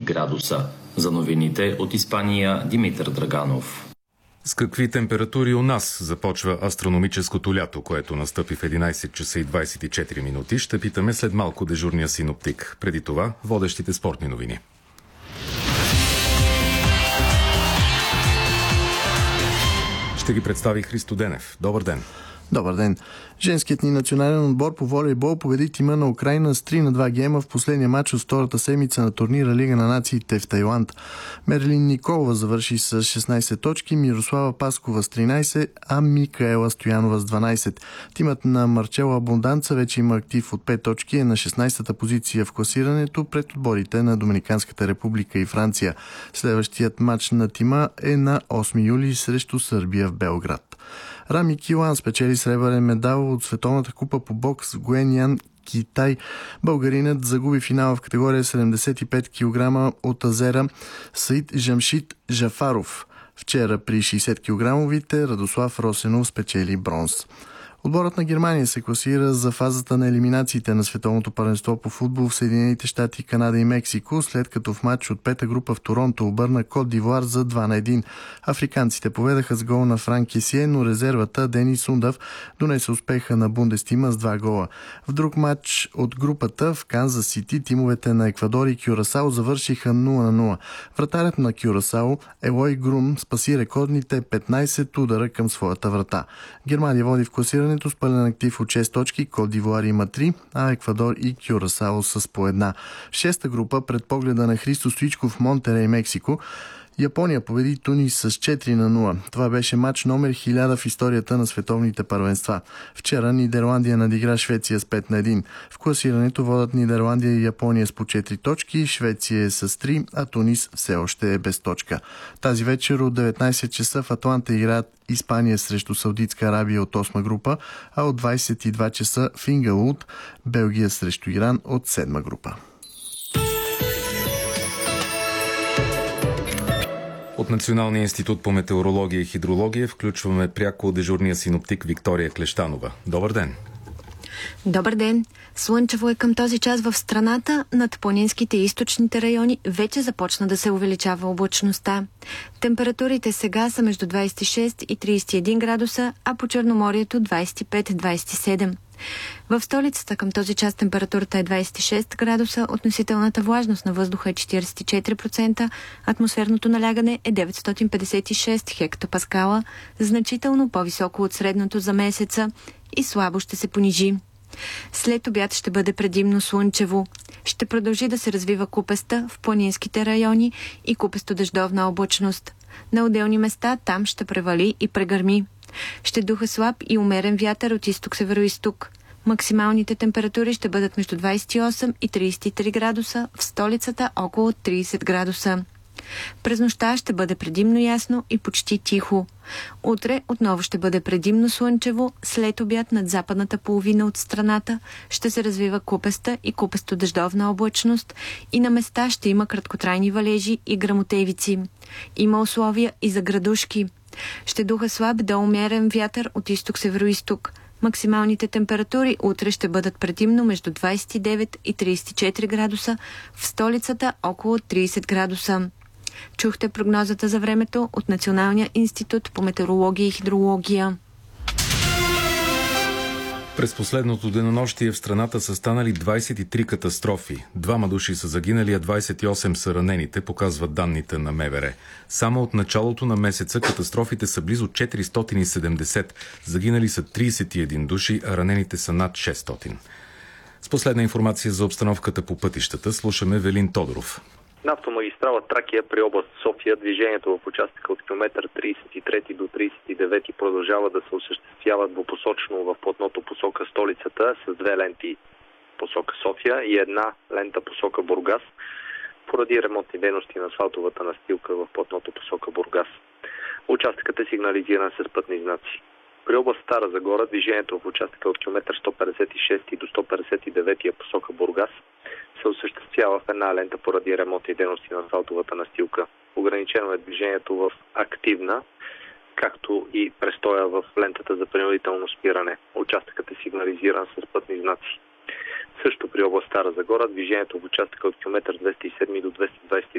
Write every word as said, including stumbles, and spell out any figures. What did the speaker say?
градуса. За новините от Испания Димитър Драганов. С какви температури у нас започва астрономическото лято, което настъпи в единайсет часа и двайсет и четири минути, ще питаме след малко дежурния синоптик. Преди това водещите спортни новини. Ще ги представи Христо Денев. Добър ден! Добър ден! Женският ни национален отбор по волейбол победи тима на Украйна с три на два гейма в последния матч от втората седмица на турнира Лига на нациите в Тайланд. Мерлин Николова завърши с шестнайсет точки, Мирослава Паскова с тринайсет, а Микаела Стоянова с дванайсет. Тимът на Марчела Абонданца вече има актив от пет точки, е на шестнайсета позиция в класирането пред отборите на Доминиканската република и Франция. Следващият матч на тима е на осми юли срещу Сърбия в Белград. Рами Килан спечели сребърен медал от Световната купа по бокс в Гуенян, Китай. Българинът загуби финала в категория седемдесет и пет килограма от азера Саид Жамшид Жафаров. Вчера при шейсет килограмовите Радослав Росенов спечели бронз. Отборът на Германия се класира за фазата на елиминациите на Световното първенство по футбол в Съединените щати, Канада и Мексико, след като в матч от пета група в Торонто обърна Кот д'Ивуар за два на един. Африканците поведаха с гол на Франк Кесие, но резервата Денис Сундав донесе успеха на Бундестима с два гола. В друг матч от групата в Канзас Сити тимовете на Еквадор и Кюрасао завършиха нула на нула. Вратарят на Кюрасао Елой Грум спаси рекордните петнайсет удара към своята врата. Германия води в класирането с пълен актив от шест точки, Кот д'Ивуар има три, а Еквадор и Кюрасао с по една. В шеста група пред погледа на Христо Стоичков в Монтерей, Мексико, Япония победи Тунис с четири на нула. Това беше матч номер хиляда в историята на световните първенства. Вчера Нидерландия надигра Швеция с пет на един. В класирането водят Нидерландия и Япония с по четири точки, Швеция е с три, а Тунис все още е без точка. Тази вечер от деветнайсет часа в Атланта играят Испания срещу Саудитска Арабия от осма група, а от двайсет и два часа в Ингалуд Белгия срещу Иран от седма група. От Националния институт по метеорология и хидрология включваме пряко дежурния синоптик Виктория Клещанова. Добър ден! Добър ден! Слънчево е към този час в страната. Над планинските и източните райони вече започна да се увеличава облачността. Температурите сега са между двайсет и шест и трийсет и един градуса, а по Черноморието двайсет и пет до двайсет и седем. В столицата към този час температурата е двайсет и шест градуса, относителната влажност на въздуха е четирийсет и четири процента, атмосферното налягане е деветстотин петдесет и шест хектопаскала, значително по-високо от средното за месеца и слабо ще се понижи. След обяд ще бъде предимно слънчево. Ще продължи да се развива купеста в планинските райони и купесто-дъждовна облачност. На отделни места там ще превали и прегърми. Ще духа слаб и умерен вятър от изток-североизток. Максималните температури ще бъдат между двайсет и осем и трийсет и три градуса, в столицата около трийсет градуса. През нощта ще бъде предимно ясно и почти тихо. Утре отново ще бъде предимно слънчево, след обяд над западната половина от страната ще се развива купеста и купесто-дъждовна облачност и на места ще има краткотрайни валежи и гръмотевици. Има условия и за градушки. Ще духа слаб до умерен вятър от изток-североизток. Максималните температури утре ще бъдат предимно между двайсет и девет и трийсет и четири градуса, в столицата около трийсет градуса. Чухте прогнозата за времето от Националния институт по метеорология и хидрология. През последното денонощие в страната са станали двайсет и три катастрофи. Двама души са загинали, а двайсет и осем са ранените, показват данните на МВР. Само от началото на месеца катастрофите са близо четиристотин и седемдесет. Загинали са трийсет и един души, а ранените са над шестстотин. С последна информация за обстановката по пътищата слушаме Велин Тодоров. На автомагистрала Тракия при област София движението в участъка от километър трийсет и трети до трийсет и девети продължава да се осъществява двупосочно в платното посока столицата с две ленти посока София и една лента посока Бургас поради ремонтни дейности на асфалтовата настилка в платното посока Бургас. Участъкът е сигнализиран с пътни знаци. При област Стара Загора движението в участъка от километър сто петдесет и шести до сто петдесет и девети посока Бургас се осъществява в една лента поради ремонтни дейности на асфалтовата настилка. Ограничено е движението в активна, както и престоя в лентата за принудително спиране. Участъкът е сигнализиран с пътни знаци. Също при област Стара Загора движението в участъка от километър двеста и седми до двеста двадесет и